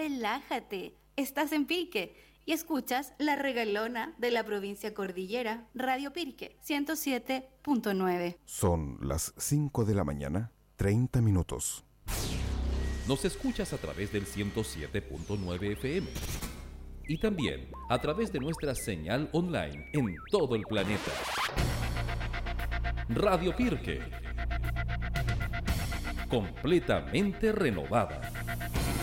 relájate. Estás en Pirque y escuchas La Regalona de la provincia cordillera, Radio Pirque 107.9. Son las 5 de la mañana, 30 minutos. Nos escuchas a través del 107.9 FM y también a través de nuestra señal online en todo el planeta. Radio Pirque, completamente renovada.